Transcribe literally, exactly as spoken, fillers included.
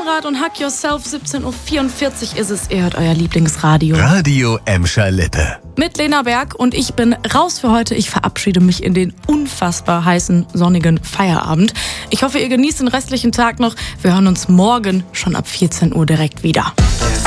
Konrad und Hack Yourself, siebzehn Uhr vierundvierzig ist es. Ihr hört euer Lieblingsradio. Radio Emscher Lippe. Mit Lena Berg und ich bin raus für heute. Ich verabschiede mich in den unfassbar heißen, sonnigen Feierabend. Ich hoffe, ihr genießt den restlichen Tag noch. Wir hören uns morgen schon ab vierzehn Uhr direkt wieder.